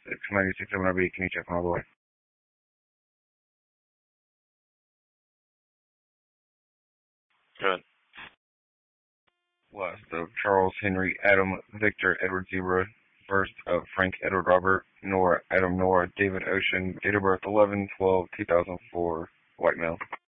X96 MRB, can you check on all the way? Good. Last of Charles Henry Adam Victor Edward Zebra. First of Frank Edward Robert Nora Adam Nora David Ocean. Date of birth 11/12/2004. White male.